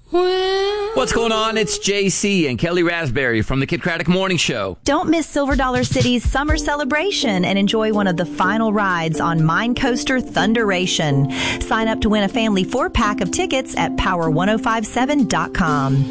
What's going on? It's JC and Kelly Raspberry from the Kid Craddock Morning Show. Don't miss Silver Dollar City's summer celebration and enjoy one of the final rides on Mine Coaster Thunderation. Sign up to win a family 4-pack of tickets at power1057.com.